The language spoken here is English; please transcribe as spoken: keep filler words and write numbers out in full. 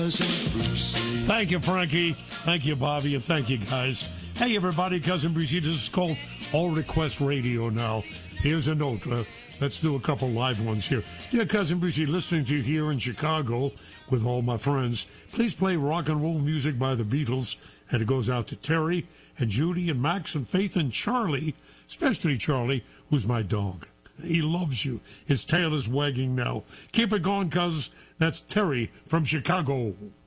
Thank you, Frankie. Thank you, Bobby, and thank you, guys. Hey, everybody, Cousin Brucey. This is called All Request Radio now. Here's a note. Uh, let's do a couple live ones here. Dear Cousin Brucey, listening to you here in Chicago with all my friends, please play rock and roll music by the Beatles. And it goes out to Terry and Judy and Max and Faith and Charlie, especially Charlie, who's my dog. He loves you. His tail is wagging now. Keep it going, cuz. That's Terry from Chicago.